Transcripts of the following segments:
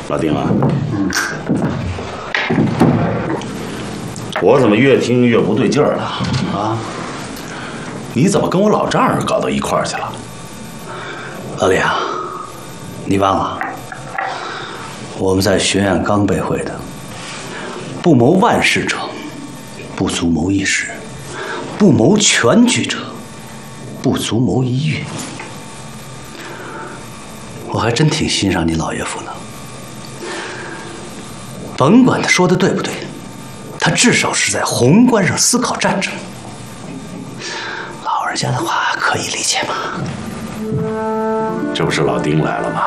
老丁啊，我怎么越听越不对劲儿了啊？你怎么跟我老丈人搞到一块儿去了？ 老李啊，你忘了？我们在学院刚背会的，不谋万事者，不足谋一时；不谋全局者，不足谋一月。我还真挺欣赏你老爷夫呢。甭管他说的对不对，他至少是在宏观上思考战争。老人家的话可以理解吗？ 这不是老丁来了吗？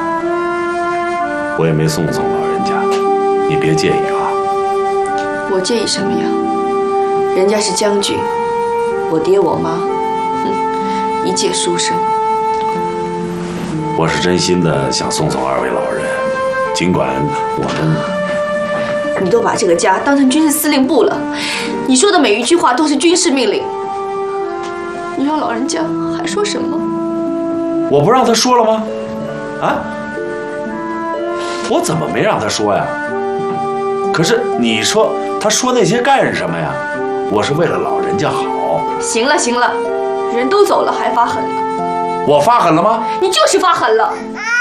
我也没送送老人家，你别介意啊。 我介意什么呀？人家是将军，我爹我妈，一介书生。 我是真心的想送送二位老人，尽管我们…… 你都把这个家当成军事司令部了，你说的每一句话都是军事命令。你让老人家还说什么？ 我不让他说了吗？啊？我怎么没让他说呀？可是你说他说那些干什么呀？我是为了老人家好。 行了行了，人都走了还发狠呢？ 我发狠了吗？ 你就是发狠了。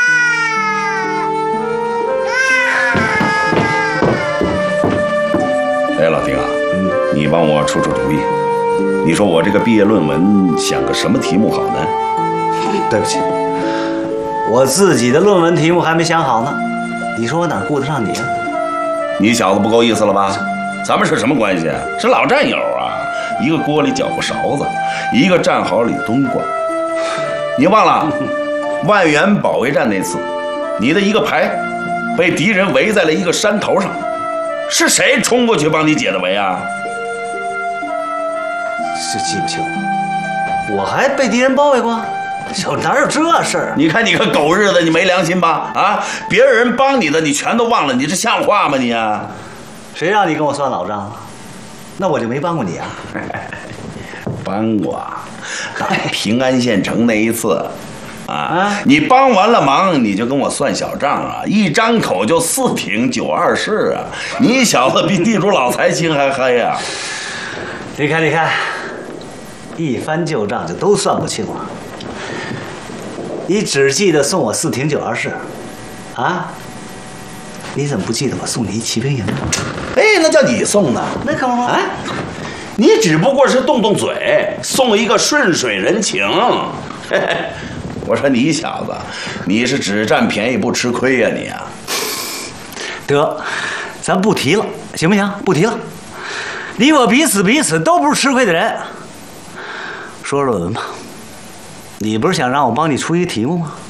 哎，老丁啊，你帮我出出主意。你说我这个毕业论文想个什么题目好呢？ 对不起，我自己的论文题目还没想好呢。你说我哪顾得上你啊？ 你小子不够意思了吧？咱们是什么关系啊？是老战友啊！一个锅里搅和勺子，一个战壕里冬瓜。你忘了万源保卫战那次，你的一个排被敌人围在了一个山头上，是谁冲过去帮你解的围啊？ 是记不清了，我还被敌人包围过，哪有这事儿啊？ 你看你个狗日的，你没良心吧？啊，别人帮你的你全都忘了，你这像话吗你啊？ 谁让你跟我算老账了？那我就没帮过你啊？ 帮过，平安县城那一次，啊，你帮完了忙，你就跟我算小账啊，一张口就4挺92式啊，你小子比地主老财心还黑呀！ 你看，一翻旧账就都算不清了。你只记得送我4挺92式，啊？你怎么不记得我送你一骑兵营呢？ 哎，那叫你送的， 那可不吗？ 啊，你只不过是动动嘴，送一个顺水人情。嘿嘿，我说你小子，你是只占便宜不吃亏呀你啊！ 得，咱不提了，行不行？不提了。你我彼此都不是吃亏的人。说论文吧，你不是想让我帮你出一个题目吗？